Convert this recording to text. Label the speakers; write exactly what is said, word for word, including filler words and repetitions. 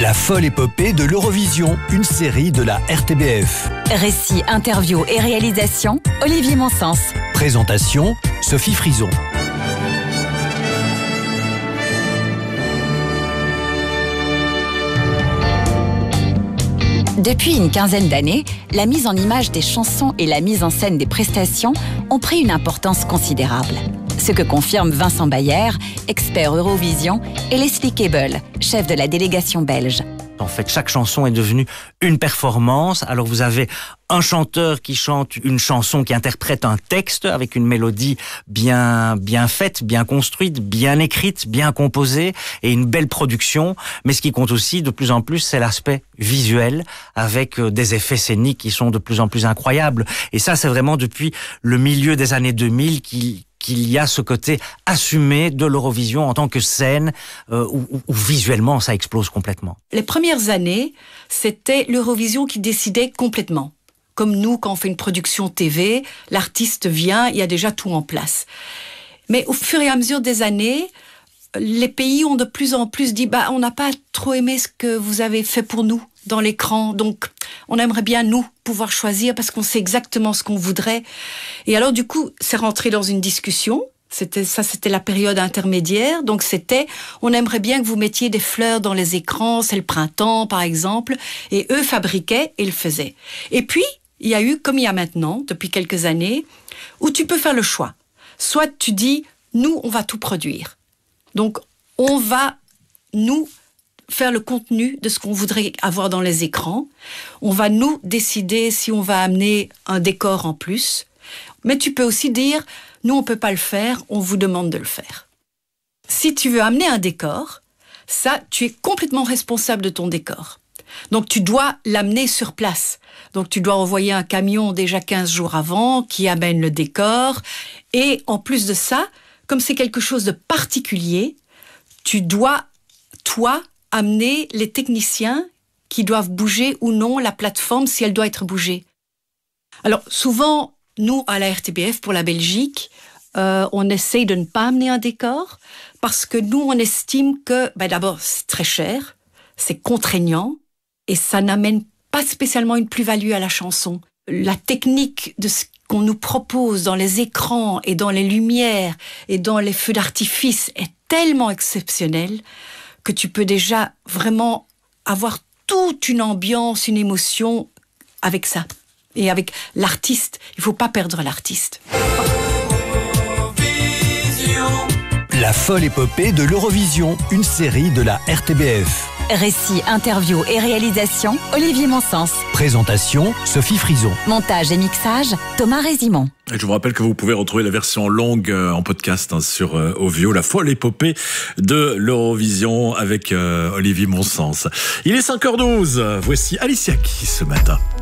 Speaker 1: La folle épopée de l'Eurovision, une série de la R T B F.
Speaker 2: Récit, interview et réalisation, Olivier Monsens.
Speaker 1: Présentation, Sophie Frison.
Speaker 2: Depuis une quinzaine d'années, la mise en image des chansons et la mise en scène des prestations ont pris une importance considérable. Ce que confirment Vincent Bayer, expert Eurovision, et Leslie Cable, chef de la délégation belge.
Speaker 3: En fait, chaque chanson est devenue une performance. Alors vous avez un chanteur qui chante une chanson, qui interprète un texte avec une mélodie bien bien faite, bien construite, bien écrite, bien composée et une belle production. Mais ce qui compte aussi de plus en plus, c'est l'aspect visuel avec des effets scéniques qui sont de plus en plus incroyables. Et ça, c'est vraiment depuis le milieu des années deux mille qui qu'il y a ce côté assumé de l'Eurovision en tant que scène euh, où, où visuellement ça explose complètement.
Speaker 4: Les premières années, c'était l'Eurovision qui décidait complètement. Comme nous, quand on fait une production T V, l'artiste vient, il y a déjà tout en place. Mais au fur et à mesure des années, les pays ont de plus en plus dit bah, « on n'a pas trop aimé ce que vous avez fait pour nous dans l'écran, donc on aimerait bien, nous, pouvoir choisir parce qu'on sait exactement ce qu'on voudrait. » Et alors, du coup, c'est rentré dans une discussion. C'était, ça, c'était la période intermédiaire. Donc, c'était, on aimerait bien que vous mettiez des fleurs dans les écrans, c'est le printemps, par exemple. Et eux fabriquaient et le faisaient. Et puis, il y a eu, comme il y a maintenant, depuis quelques années, où tu peux faire le choix. Soit tu dis, nous, on va tout produire. Donc, on va, nous, faire le contenu de ce qu'on voudrait avoir dans les écrans. On va nous décider si on va amener un décor en plus. Mais tu peux aussi dire, nous on peut pas le faire, on vous demande de le faire. Si tu veux amener un décor, ça, tu es complètement responsable de ton décor. Donc tu dois l'amener sur place. Donc tu dois envoyer un camion déjà quinze jours avant qui amène le décor. Et en plus de ça, comme c'est quelque chose de particulier, tu dois, toi, amener les techniciens qui doivent bouger ou non la plateforme si elle doit être bougée. Alors souvent, nous à la R T B F pour la Belgique, euh, on essaye de ne pas amener un décor parce que nous on estime que ben d'abord c'est très cher, c'est contraignant et ça n'amène pas spécialement une plus-value à la chanson. La technique de ce qu'on nous propose dans les écrans et dans les lumières et dans les feux d'artifice est tellement exceptionnelle que tu peux déjà vraiment avoir toute une ambiance, une émotion avec ça. Et avec l'artiste, il ne faut pas perdre l'artiste.
Speaker 1: La folle épopée de l'Eurovision, une série de la R T B F.
Speaker 2: Récit, interview et réalisation, Olivier Monsens.
Speaker 1: Présentation, Sophie Frison.
Speaker 2: Montage et mixage, Thomas Résimon.
Speaker 5: Et je vous rappelle que vous pouvez retrouver la version longue euh, en podcast hein, sur euh, Ovio, la folle épopée de l'Eurovision avec euh, Olivier Monsens. Il est cinq heures douze, voici Alicia Keys ce matin.